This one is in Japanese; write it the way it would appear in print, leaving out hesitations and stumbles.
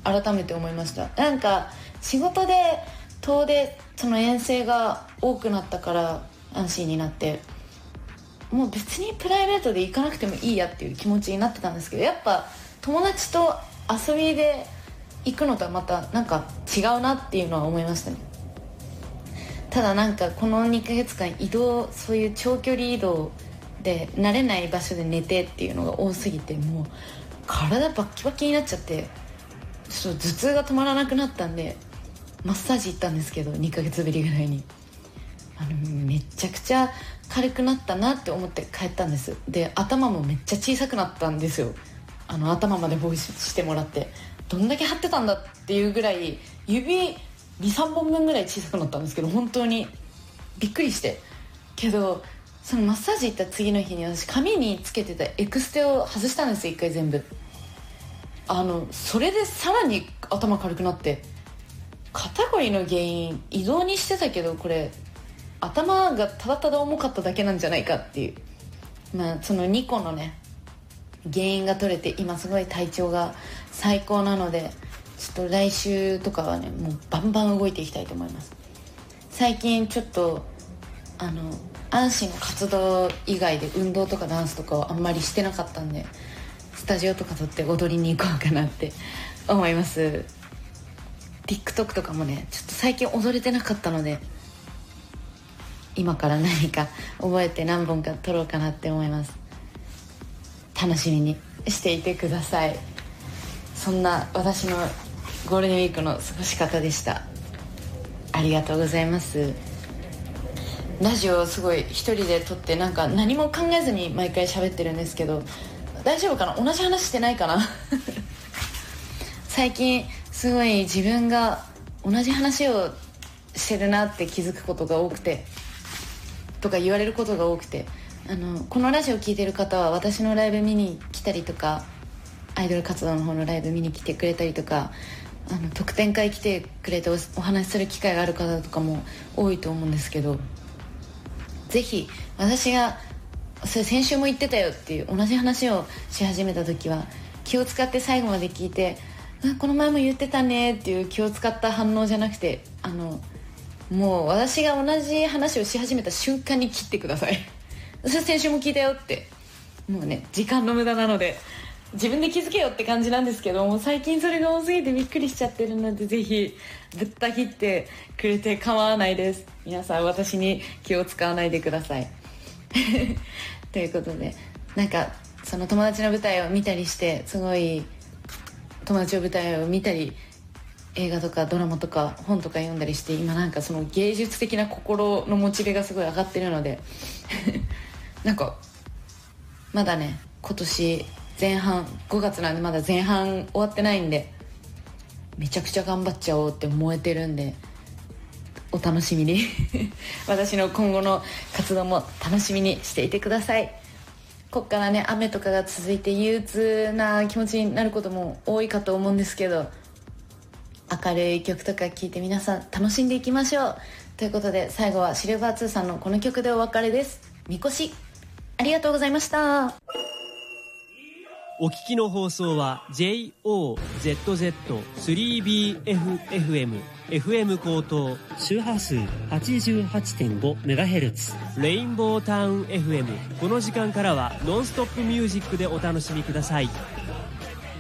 改めて思いました。なんか仕事で遠出その遠征が多くなったから安心になって、もう別にプライベートで行かなくてもいいやっていう気持ちになってたんですけど、やっぱ友達と遊びで行くのとはまたなんか違うなっていうのは思いましたね。ただなんかこの2ヶ月間移動、そういう長距離移動で慣れない場所で寝てっていうのが多すぎて、もう体バッキバキになっちゃって、ちょっと頭痛が止まらなくなったんでマッサージ行ったんですけど、2ヶ月ぶりぐらいにめちゃくちゃ軽くなったなって思って帰ったんです。で頭もめっちゃ小さくなったんですよ。頭までボイスしてもらって、どんだけ張ってたんだっていうぐらい指 2,3 本分ぐらい小さくなったんですけど、本当にびっくりして。けどそのマッサージ行った次の日に私髪につけてたエクステを外したんですよ、一回全部。それでさらに頭軽くなって、肩こりの原因移動にしてたけど、これ頭がただただ重かっただけなんじゃないかっていう、その2個のね原因が取れて、今すごい体調が最高なので、ちょっと来週とかはねもうバンバン動いていきたいと思います。最近ちょっと安心の活動以外で運動とかダンスとかをあんまりしてなかったんで、スタジオとか撮って踊りに行こうかなって思います。 TikTok とかもねちょっと最近踊れてなかったので、今から何か覚えて何本か撮ろうかなって思います。楽しみにしていてください。そんな私のゴールデンウィークの過ごし方でした。ありがとうございます。ラジオすごい一人で撮って、なんか何も考えずに毎回喋ってるんですけど、大丈夫かな、同じ話してないかな最近すごい自分が同じ話をしてるなって気づくことが多くて、とか言われることが多くて、このラジオ聞いてる方は私のライブ見に来たりとか、アイドル活動の方のライブ見に来てくれたりとか、特典会来てくれて お話しする機会がある方とかも多いと思うんですけど、ぜひ私がそれ先週も言ってたよっていう同じ話をし始めた時は気を使って最後まで聞いて、この前も言ってたねっていう気を使った反応じゃなくて、もう私が同じ話をし始めた瞬間に切ってくださいそれ先週も聞いたよって。もうね時間の無駄なので自分で気づけよって感じなんですけども、最近それが多すぎてびっくりしちゃってるので、ぜひぶった切ってくれて構わないです。皆さん私に気を使わないでくださいということで、なんかその友達の舞台を見たりして、すごい友達の舞台を見たり映画とかドラマとか本とか読んだりして、今なんかその芸術的な心のモチベがすごい上がってるのでなんかまだね今年前半5月なんでまだ前半終わってないんで、めちゃくちゃ頑張っちゃおうって燃えてるんでお楽しみに私の今後の活動も楽しみにしていてください。こっからね雨とかが続いて憂鬱な気持ちになることも多いかと思うんですけど、明るい曲とか聴いて皆さん楽しんでいきましょう。ということで最後はシルバー2さんのこの曲でお別れです。みこし、ありがとうございました。 お聞きの放送は JOZZ3BFFM FM 高等周波数 88.5MHz レインボータウン FM。 この時間からはノンストップミュージックでお楽しみください。